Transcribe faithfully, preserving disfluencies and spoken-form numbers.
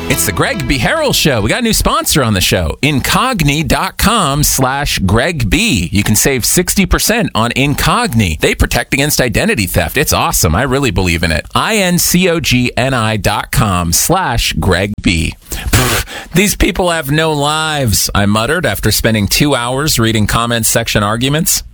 It's the Greg B. Harrell Show. We got a new sponsor on the show, Incogni.com slash Greg B. You can save sixty percent on Incogni. They protect against identity theft. It's awesome. I really believe in it. I-N-C-O-G-N-I dot com slash Greg B. These people have no lives, I muttered after spending two hours reading comments section arguments.